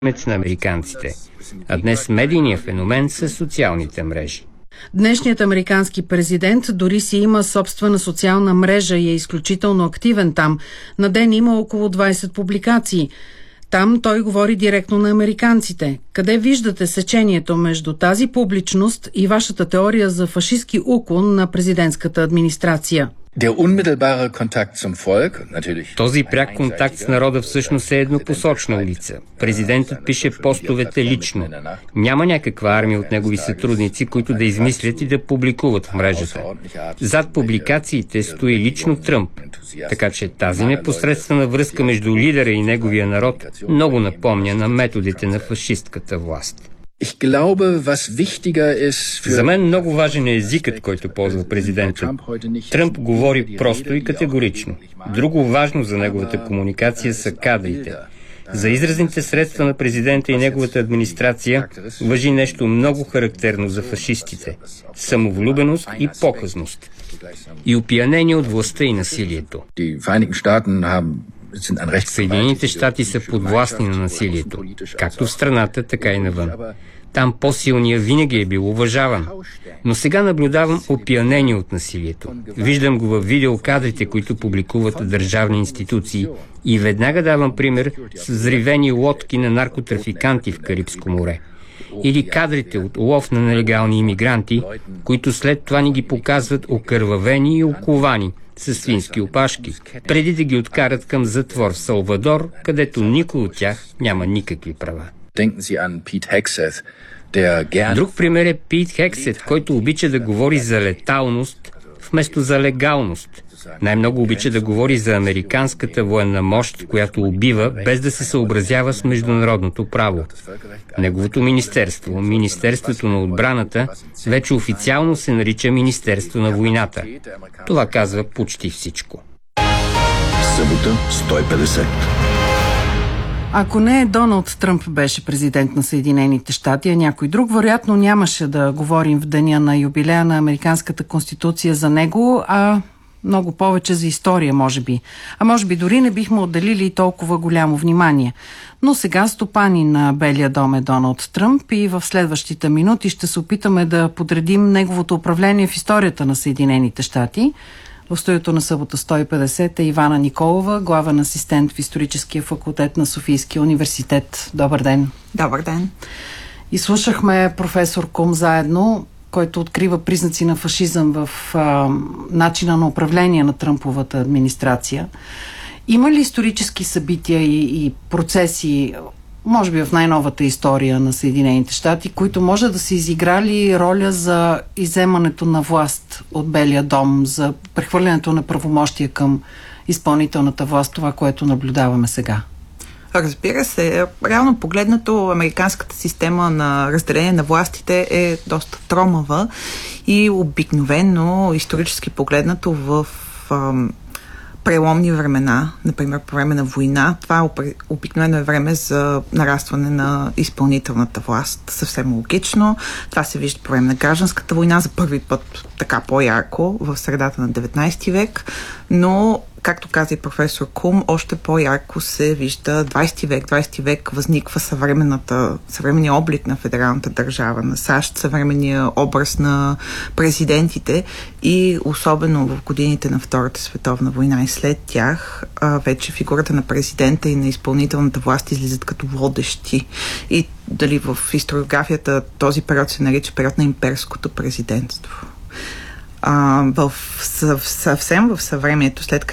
на американците. А днес медийният феномен са социалните мрежи. Днешният американски президент дори си има собствена социална мрежа и е изключително активен там. На ден има около 20 публикации. Там той говори директно на американците. Къде виждате сечението между тази публичност и вашата теория за фашистки уклон на президентската администрация? Този пряк контакт с народа всъщност е еднопосочна улица. Президентът пише постовете лично. Няма някаква армия от негови сътрудници, които да измислят и да публикуват в мрежата. Зад публикациите стои лично Тръмп. Така че тази непосредствена връзка между лидера и неговия народ много напомня на методите на фашистката власт. За мен много важен е езикът, който ползва президентът. Тръмп говори просто и категорично. Друго важно за неговата комуникация са кадрите. За изразните средства на президента и неговата администрация важи нещо много характерно за фашистите – самовлюбеност и показност. И опиянение от властта и насилието. Съединените щати са подвластни на насилието, както в страната, така и навън. Там по-силният винаги е бил уважаван. Но сега наблюдавам опиянение от насилието. Виждам го във видеокадрите, които публикуват държавни институции, и веднага давам пример с взривени лодки на наркотрафиканти в Карибско море. Или кадрите от улов на нелегални имигранти, които след това ни ги показват окървавени и оковани със свински опашки, преди да ги откарат към затвор в Салвадор, където никой от тях няма никакви права. Друг пример е Пит Хексет, който обича да говори за леталност вместо за легалност. Най-много обича да говори за американската военна мощ, която убива, без да се съобразява с международното право. Неговото министерство, Министерството на отбраната, вече официално се нарича Министерство на войната. Това казва почти всичко. Събота 150. Ако не Доналд Тръмп беше президент на Съединените щати, а някой друг, вероятно нямаше да говорим в деня на юбилея на Американската конституция за него, а много повече за история, може би. А може би дори не бихме отделили толкова голямо внимание. Но сега стопанин на Белия дом е Доналд Тръмп и в следващите минути ще се опитаме да подредим неговото управление в историята на Съединените щати. В студиото на Събота 150 е Ивана Николова, главен асистент в историческия факултет на Софийския университет. Добър ден! Добър ден! И слушахме професор Кум заедно, който открива признаци на фашизъм в начина на управление на Тръмповата администрация. Има ли исторически събития и процеси, може би в най-новата история на Съединените щати, които може да са изиграли роля за изземането на власт от Белия дом, за прехвърлянето на правомощия към изпълнителната власт, това, което наблюдаваме сега? Разбира се, реално погледнато, американската система на разделение на властите е доста тромава и обикновено, исторически погледнато, в преломни времена, например по време на война, това обикновено е време за нарастване на изпълнителната власт. Съвсем логично. Това се вижда по време на гражданската война за първи път така по-ярко в средата на 19 век, но както каза и професор Кум, още по-ярко се вижда 20 век. 20 век възниква съвременния облик на федералната държава на САЩ, съвременния образ на президентите и особено в годините на Втората световна война и след тях вече фигурата на президента и на изпълнителната власт излизат като водещи. И дали в историографията този период се нарича период на имперското президентство. Съвсем в съвремието след